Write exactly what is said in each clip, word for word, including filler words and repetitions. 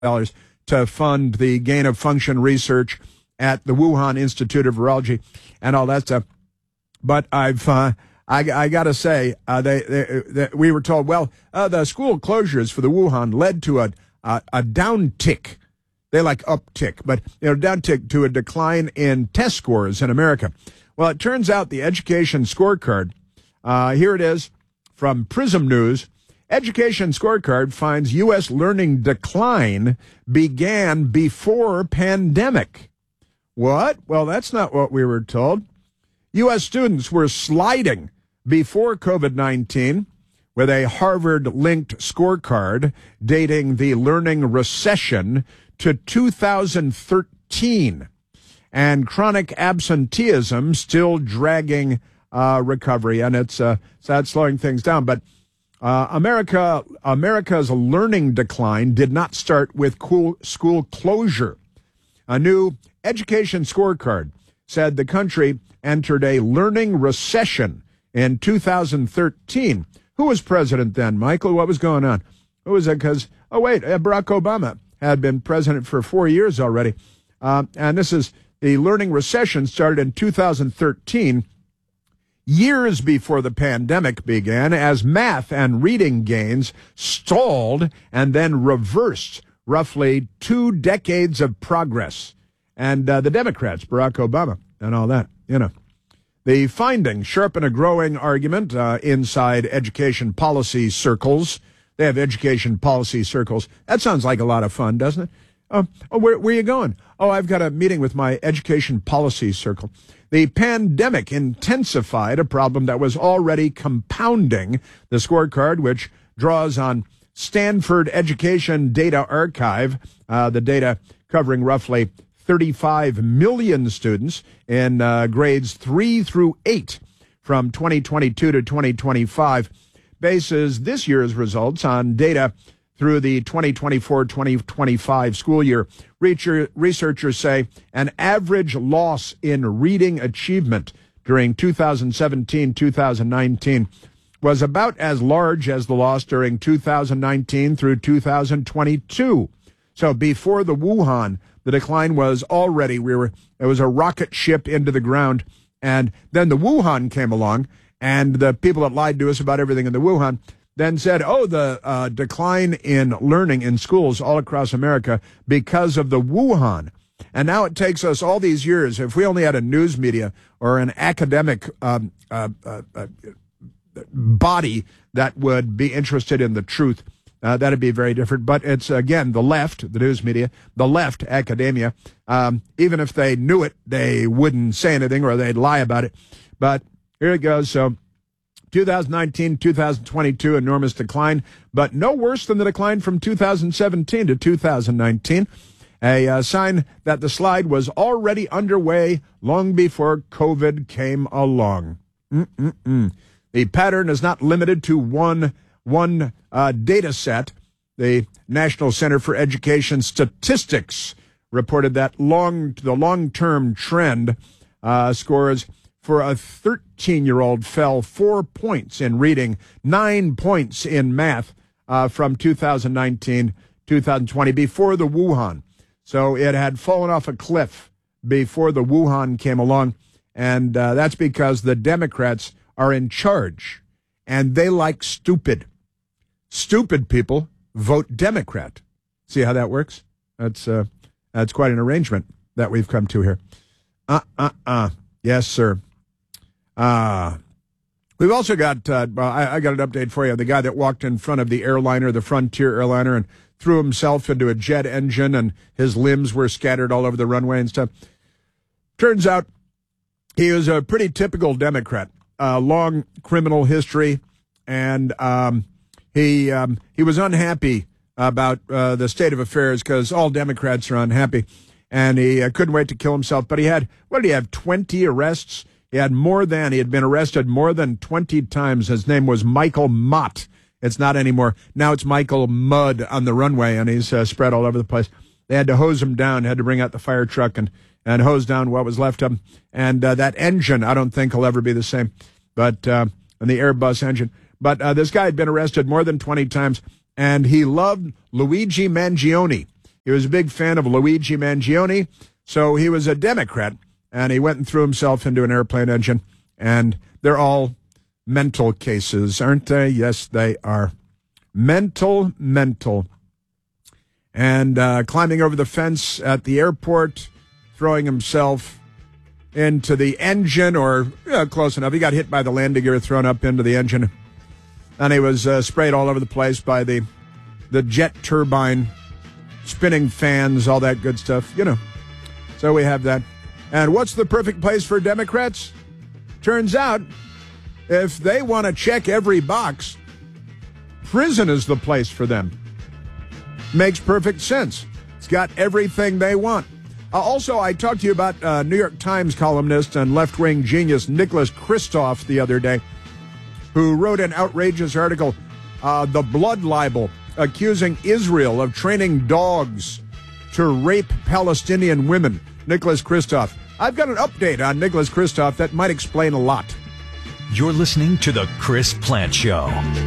dollars to fund the gain of function research at the Wuhan Institute of Virology and all that stuff. But I've, uh, I, I got to say, uh, they, they, they, we were told, well, uh, the school closures for the Wuhan led to a, a, a downtick. They like uptick, but you know, downtick to a decline in test scores in America. Well, it turns out the education scorecard, uh, here it is from Prism News. Education scorecard finds U S learning decline began before pandemic. What? Well, that's not what we were told. U S students were sliding before COVID nineteen with a Harvard-linked scorecard dating the learning recession to two thousand thirteen, and chronic absenteeism still dragging uh, recovery, and it's uh, so that's slowing things down. But uh, America, America's learning decline did not start with cool school closure. A new education scorecard said the country entered a learning recession in two thousand thirteen. Who was president then, Michael? What was going on? Who was it? Because, oh, wait, Barack Obama had been president for four years already. Uh, and this is the learning recession started in two thousand thirteen, years before the pandemic began, as math and reading gains stalled and then reversed roughly two decades of progress. And uh, the Democrats, Barack Obama, and all that, you know. The findings sharpen a growing argument uh, inside education policy circles. They have education policy circles. That sounds like a lot of fun, doesn't it? Uh, oh, where, where are you going? Oh, I've got a meeting with my education policy circle. The pandemic intensified a problem that was already compounding. The scorecard, which draws on Stanford Education Data Archive, uh, the data covering roughly thirty-five million students in uh, grades three through eight from twenty twenty-two to twenty twenty-five, bases this year's results on data through the twenty twenty-four twenty twenty-five school year. Researchers say an average loss in reading achievement during two thousand seventeen two thousand nineteen was about as large as the loss during two thousand nineteen through two thousand twenty-two. So before the Wuhan, the decline was already, we were, it was a rocket ship into the ground. And then the Wuhan came along, and the people that lied to us about everything in the Wuhan then said, oh, the uh, decline in learning in schools all across America because of the Wuhan. And now it takes us all these years, if we only had a news media or an academic um, uh, uh, uh, body that would be interested in the truth, Uh, that'd be very different. But it's, again, the left, the news media, the left, academia. Um, even if they knew it, they wouldn't say anything or they'd lie about it. But here it goes. So two thousand nineteen, two thousand twenty-two, enormous decline, but no worse than the decline from two thousand seventeen to two thousand nineteen. A uh, sign that the slide was already underway long before COVID came along. Mm-mm-mm. The pattern is not limited to one One uh, data set. The National Center for Education Statistics reported that long the long-term trend uh, scores for a thirteen-year-old fell four points in reading, nine points in math uh, from two thousand nineteen, two thousand twenty, before the Wuhan. So it had fallen off a cliff before the Wuhan came along, and uh, that's because the Democrats are in charge, and they like stupid. Stupid people vote Democrat. See how that works? That's uh, that's quite an arrangement that we've come to here. Uh, uh, uh. Yes, sir. Uh, we've also got, uh, I, I got an update for you. The guy that walked in front of the airliner, the Frontier airliner, and threw himself into a jet engine, and his limbs were scattered all over the runway and stuff. Turns out he was a pretty typical Democrat. Uh, long criminal history, and um, He um, he was unhappy about uh, the state of affairs because all Democrats are unhappy, and he uh, couldn't wait to kill himself. But he had, what did he have, twenty arrests? He had more than, he had been arrested more than twenty times. His name was Michael Mott. It's not anymore. Now it's Michael Mudd on the runway, and he's uh, spread all over the place. They had to hose him down, had to bring out the fire truck and, and hose down what was left of him. And uh, that engine, I don't think will ever be the same, but uh, and the Airbus engine. But uh, this guy had been arrested more than twenty times, and he loved Luigi Mangione. He was a big fan of Luigi Mangione, so he was a Democrat, and he went and threw himself into an airplane engine, and they're all mental cases, aren't they? Yes, they are. Mental, mental. And uh, climbing over the fence at the airport, throwing himself into the engine, or yeah, close enough. He got hit by the landing gear, thrown up into the engine, and he was uh, sprayed all over the place by the the jet turbine, spinning fans, all that good stuff, you know. So we have that. And what's the perfect place for Democrats? Turns out, if they want to check every box, prison is the place for them. Makes perfect sense. It's got everything they want. Uh, also, I talked to you about uh, New York Times columnist and left-wing genius Nicholas Kristof the other day, who wrote an outrageous article, uh, The Blood Libel, accusing Israel of training dogs to rape Palestinian women. Nicholas Kristof. I've got an update on Nicholas Kristof that might explain a lot. You're listening to The Chris Plante Show.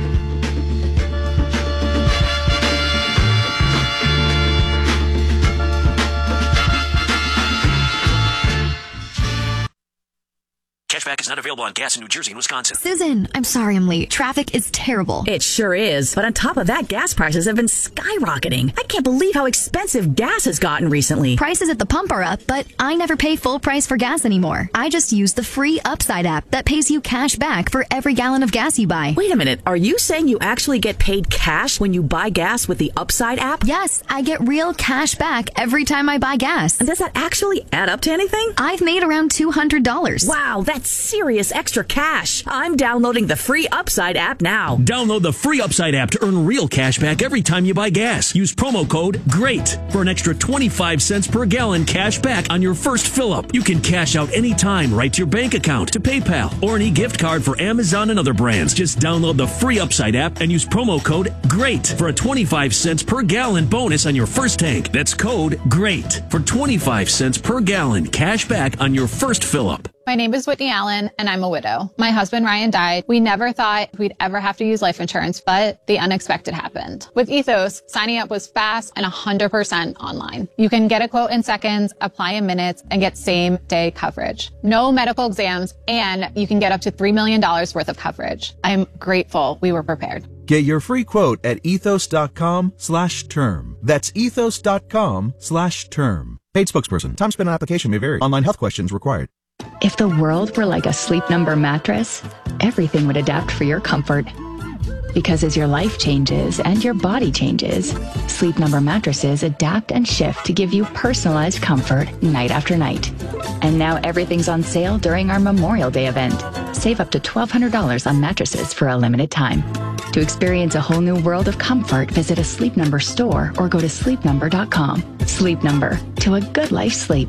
Cashback is not available on gas in New Jersey and Wisconsin. Susan, I'm sorry I'm late. Traffic is terrible. It sure is. But on top of that, gas prices have been skyrocketing. I can't believe how expensive gas has gotten recently. Prices at the pump are up, but I never pay full price for gas anymore. I just use the free Upside app that pays you cash back for every gallon of gas you buy. Wait a minute. Are you saying you actually get paid cash when you buy gas with the Upside app? Yes, I get real cash back every time I buy gas. And does that actually add up to anything? I've made around two hundred dollars. Wow, that's serious extra cash. I'm downloading the free Upside app now. Download the free Upside app to earn real cash back every time you buy gas. Use promo code GREAT for an extra twenty-five cents per gallon cash back on your first fill-up. You can cash out anytime right to your bank account, to PayPal, or an e-gift card for Amazon and other brands. Just download the free Upside app and use promo code GREAT for a twenty-five cents per gallon bonus on your first tank. That's code GREAT for twenty-five cents per gallon cash back on your first fill-up. My name is Whitney Allen, and I'm a widow. My husband, Ryan, died. We never thought we'd ever have to use life insurance, but the unexpected happened. With Ethos, signing up was fast and one hundred percent online. You can get a quote in seconds, apply in minutes, and get same-day coverage. No medical exams, and you can get up to three million dollars worth of coverage. I'm grateful we were prepared. Get your free quote at ethos.com slash term. That's ethos.com slash term. Paid spokesperson. Time spent on application may vary. Online health questions required. If the world were like a Sleep Number mattress, everything would adapt for your comfort. Because as your life changes and your body changes, Sleep Number mattresses adapt and shift to give you personalized comfort night after night. And now everything's on sale during our Memorial Day event. Save up to twelve hundred dollars on mattresses for a limited time. To experience a whole new world of comfort, visit a Sleep Number store or go to sleep number dot com. Sleep Number, to a good life sleep.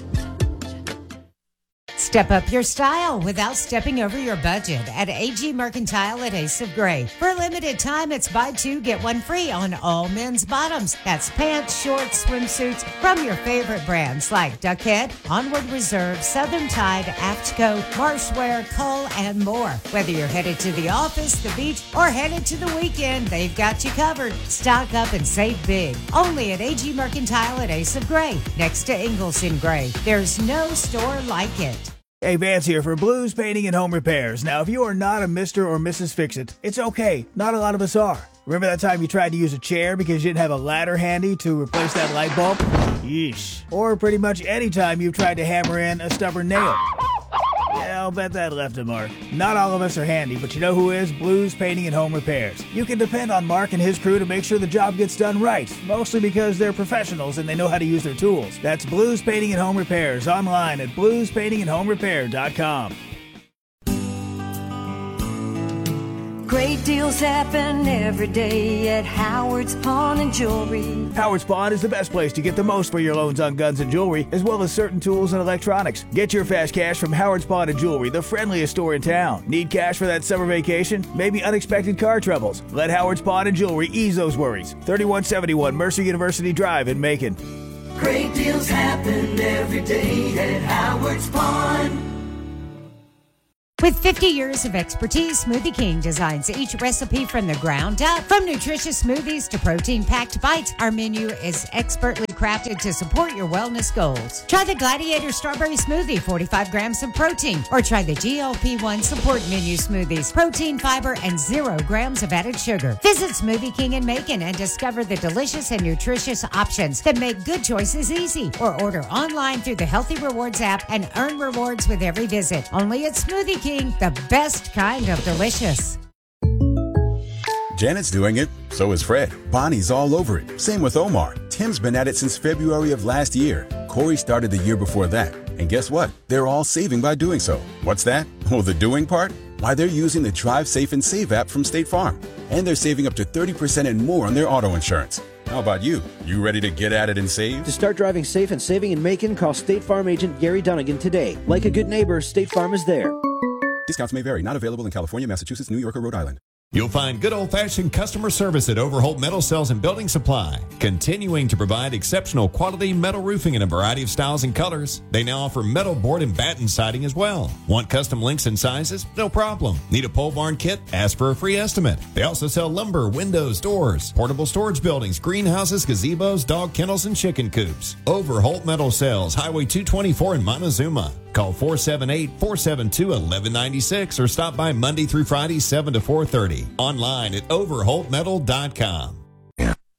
Step up your style without stepping over your budget at A G Mercantile at Ace of Gray. For a limited time, it's buy two, get one free on all men's bottoms. That's pants, shorts, swimsuits from your favorite brands like Duckhead, Onward Reserve, Southern Tide, Aftco, Marshwear, Cull, and more. Whether you're headed to the office, the beach, or headed to the weekend, they've got you covered. Stock up and save big. Only at A G Mercantile at Ace of Gray, next to Ingalls in Gray. There's no store like it. Hey, Vance here for Blues Painting and Home Repairs. Now, if you are not a Mister or Missus Fix-It, it's okay. Not a lot of us are. Remember that time you tried to use a chair because you didn't have a ladder handy to replace that light bulb? Yeesh. Or pretty much any time you've tried to hammer in a stubborn nail. Yeah, I'll bet that left a mark. Not all of us are handy, but you know who is? Blues Painting and Home Repairs. You can depend on Mark and his crew to make sure the job gets done right, mostly because they're professionals and they know how to use their tools. That's Blues Painting and Home Repairs, online at blues painting and home repair dot com. Great deals happen every day at Howard's Pawn and Jewelry. Howard's Pawn is the best place to get the most for your loans on guns and jewelry, as well as certain tools and electronics. Get your fast cash from Howard's Pawn and Jewelry, the friendliest store in town. Need cash for that summer vacation? Maybe unexpected car troubles? Let Howard's Pawn and Jewelry ease those worries. thirty-one seventy-one Mercer University Drive in Macon. Great deals happen every day at Howard's Pawn. With fifty years of expertise, Smoothie King designs each recipe from the ground up. From nutritious smoothies to protein-packed bites, our menu is expertly crafted to support your wellness goals. Try the Gladiator Strawberry Smoothie, forty-five grams of protein, or try the G L P one Support Menu Smoothies, protein, fiber, and zero grams of added sugar. Visit Smoothie King in Macon and discover the delicious and nutritious options that make good choices easy. Or order online through the Healthy Rewards app and earn rewards with every visit. Only at Smoothie King, the best kind of delicious. Janet's doing it. So is Fred. Bonnie's all over it. Same with Omar. Tim's been at it since February of last year. Corey started the year before that. And guess what? They're all saving by doing so. What's that? Oh, the doing part? Why, they're using the Drive Safe and Save app from State Farm. And they're saving up to thirty percent and more on their auto insurance. How about you? You ready to get at it and save? To start driving safe and saving in Macon, call State Farm agent Gary Dunnigan today. Like a good neighbor, State Farm is there. Discounts may vary. Not available in California, Massachusetts, New York, or Rhode Island. You'll find good old-fashioned customer service at Overholt Metal Cells and Building Supply, continuing to provide exceptional quality metal roofing in a variety of styles and colors. They now offer metal board and batten siding as well. Want custom lengths and sizes? No problem. Need a pole barn kit? Ask for a free estimate. They also sell lumber, windows, doors, portable storage buildings, greenhouses, gazebos, dog kennels, and chicken coops. Overholt Metal Cells, Highway two twenty-four in Montezuma. Call four seven eight, four seven two, one one nine six or stop by Monday through Friday, seven to four thirty. Online at overholt metal dot com.